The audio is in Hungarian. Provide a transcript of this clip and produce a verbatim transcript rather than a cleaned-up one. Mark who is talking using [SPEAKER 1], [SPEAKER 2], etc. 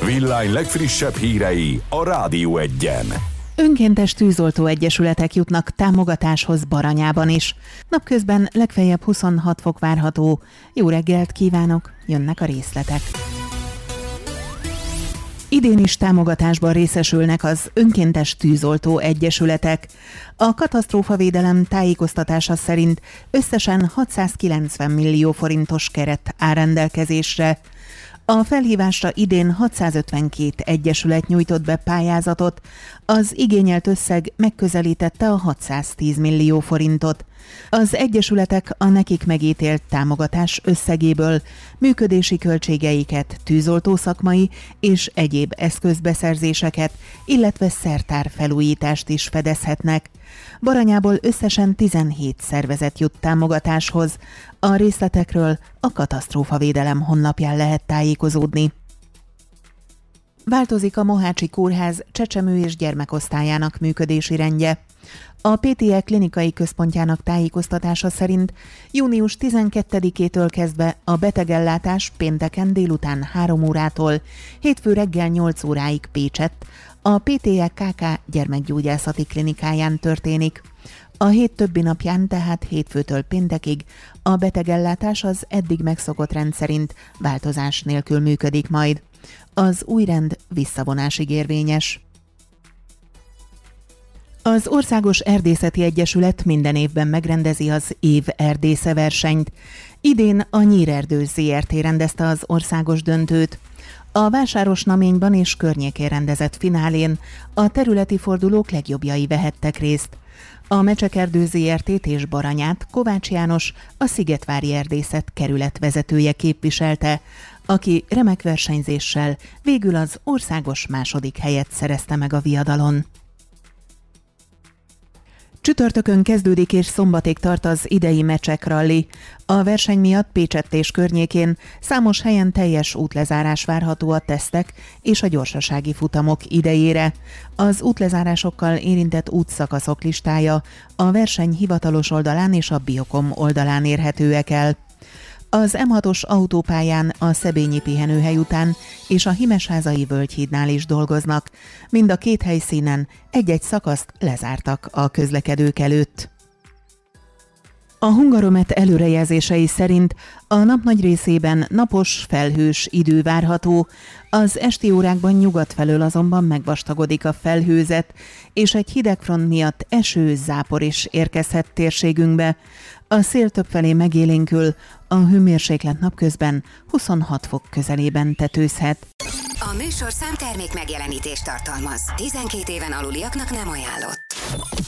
[SPEAKER 1] Villány legfrissebb hírei a Rádió Egyen.
[SPEAKER 2] Önkéntes tűzoltó egyesületek jutnak támogatáshoz Baranyában is. Napközben legfeljebb huszonhat fok várható. Jó reggelt kívánok, jönnek a részletek. Idén is támogatásban részesülnek az önkéntes tűzoltó egyesületek. A katasztrófavédelem tájékoztatása szerint összesen hatszázkilencven millió forintos keret áll rendelkezésre. A felhívásra idén hatszázötvenkét egyesület nyújtott be pályázatot, az igényelt összeg megközelítette a hatszáztíz millió forintot. Az egyesületek a nekik megítélt támogatás összegéből működési költségeiket, tűzoltószakmai és egyéb eszközbeszerzéseket, illetve szertárfelújítást is fedezhetnek. Baranyából összesen tizenhét szervezet jut támogatáshoz. A részletekről a katasztrófavédelem honlapján lehet tájékozódni. Változik a Mohácsi Kórház csecsemő és gyermekosztályának működési rendje. A pé té e klinikai központjának tájékoztatása szerint június tizenkettedikétől kezdve a betegellátás pénteken délután három órától, hétfő reggel nyolc óráig Pécsett, a pé té e ká ká gyermekgyógyászati klinikáján történik. A hét többi napján, tehát hétfőtől péntekig a betegellátás az eddig megszokott rend szerint változás nélkül működik majd. Az új rend visszavonásig érvényes. Az Országos Erdészeti Egyesület minden évben megrendezi az év erdésze versenyt. Idén a Nyírerdő zé er té rendezte az országos döntőt. A Vásárosnaményban és környékén rendezett finálén a területi fordulók legjobbjai vehettek részt. A Mecsekerdő zé er té-t és Baranyát Kovács János, a Szigetvári Erdészet kerületvezetője képviselte, aki remek versenyzéssel végül az országos második helyet szerezte meg a viadalon. Csütörtökön kezdődik és szombatig tart az idei Mecsek ralli. A verseny miatt Pécsett és környékén számos helyen teljes útlezárás várható a tesztek és a gyorsasági futamok idejére. Az útlezárásokkal érintett útszakaszok listája a verseny hivatalos oldalán és a Biokom oldalán érhetőek el. Az em hatos autópályán a Szebényi pihenőhely után és a Himesházai völgyhídnál is dolgoznak. Mind a két helyszínen egy-egy szakaszt lezártak a közlekedők előtt. A Hungaromet előrejelzései szerint a nap nagy részében napos, felhős idő várható, az esti órákban nyugat felől azonban megvastagodik a felhőzet, és egy hidegfront miatt eső, zápor is érkezhet térségünkbe. A szél többfelé megélénkül, a hőmérséklet napközben huszonhat fok közelében tetőzhet.
[SPEAKER 3] A műsorszám termék megjelenítést tartalmaz. tizenkét éven aluliaknak nem ajánlott.